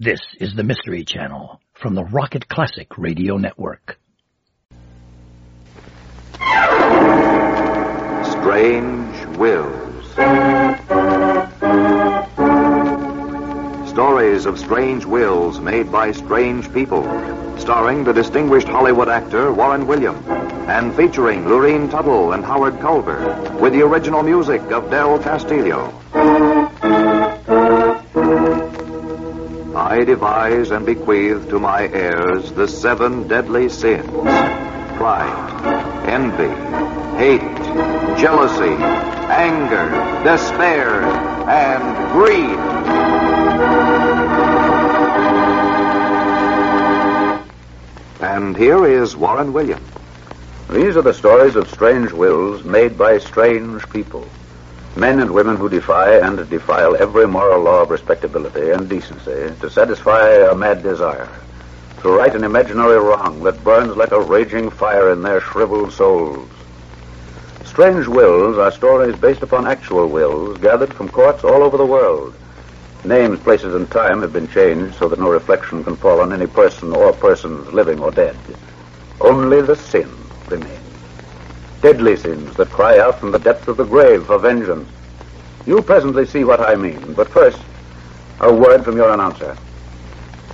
This is the Mystery Channel from the Rocket Classic Radio Network. Strange Wills. Stories of strange wills made by strange people, starring the distinguished Hollywood actor Warren Williams, and featuring Lurene Tuttle and Howard Culver, with the original music of Del Castillo. I devise and bequeath to my heirs the 7 deadly sins: pride, envy, hate, jealousy, anger, despair, and greed. And here is Warren Williams. These are the stories of strange wills made by strange people. Men and women who defy and defile every moral law of respectability and decency to satisfy a mad desire, to right an imaginary wrong that burns like a raging fire in their shriveled souls. Strange wills are stories based upon actual wills gathered from courts all over the world. Names, places, and time have been changed so that no reflection can fall on any person or persons, living or dead. Only the sin remains. Deadly sins that cry out from the depths of the grave for vengeance. You'll presently see what I mean, but first, a word from your announcer.